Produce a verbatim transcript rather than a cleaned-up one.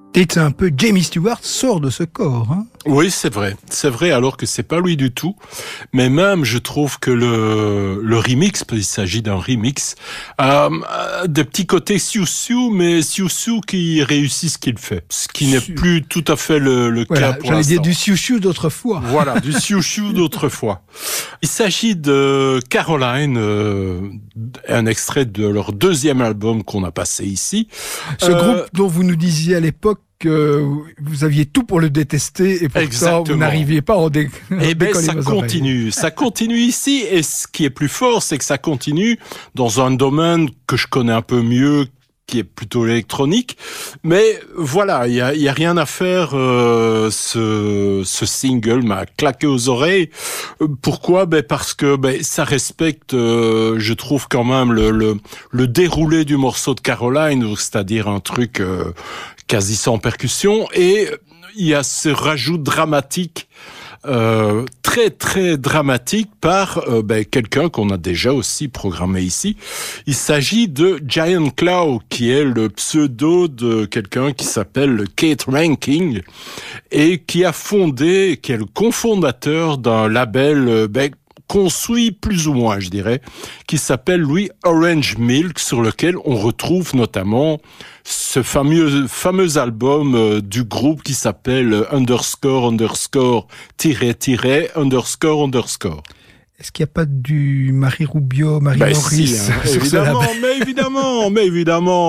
Dites un peu, Jamie Stewart sort de ce corps, hein? Oui, c'est vrai. C'est vrai, alors que c'est pas lui du tout. Mais même, je trouve que le, le remix, parce qu'il s'agit d'un remix, euh, des petits côtés siou-siou, mais siou-siou qui réussit ce qu'il fait. Ce qui n'est plus tout à fait le, le voilà, cas pour j'allais l'instant. dire du siou-siou d'autrefois. Voilà, du siou-siou d'autrefois. Il s'agit de Caroline, euh, un extrait de leur deuxième album qu'on a passé ici. Ce euh, groupe dont vous nous disiez à l'époque que vous aviez tout pour le détester et pourtant Exactement. vous n'arriviez pas à en, dé- à Eh ben, décoller ça vos continue. oreilles. Ça continue ici. Et ce qui est plus fort, c'est que ça continue dans un domaine que je connais un peu mieux, qui est plutôt électronique. Mais voilà, il y a, y a rien à faire. Euh, ce, ce single m'a claqué aux oreilles. Pourquoi? Ben parce que ben ça respecte, euh, je trouve quand même le, le le déroulé du morceau de Caroline, c'est-à-dire un truc euh, quasi sans percussion. Et il y a ce rajout dramatique. Euh, très très dramatique par euh, ben, quelqu'un qu'on a déjà aussi programmé ici. Il s'agit de Giant Claw, qui est le pseudo de quelqu'un qui s'appelle Kate Ranking et qui a fondé, qui est le cofondateur d'un label euh, ben, qu'on suit plus ou moins, je dirais, qui s'appelle, lui, Orange Milk, sur lequel on retrouve notamment ce fameux, fameux album euh, du groupe qui s'appelle underscore, underscore, tiret, tiret, underscore, underscore. Est-ce qu'il n'y a pas du Marie Rubio, Marie Ben Norris si, hein, sur ce évidemment, label? mais évidemment, mais évidemment.